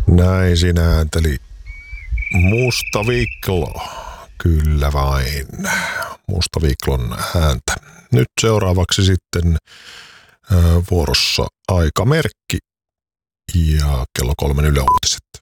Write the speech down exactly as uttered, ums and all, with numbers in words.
Näin sinä äänteli Musta Viklo. Kyllä vain. Musta Viklon ääntä. Nyt seuraavaksi sitten ö, vuorossa Aikamerkki ja kello kolmen Yle Uutiset.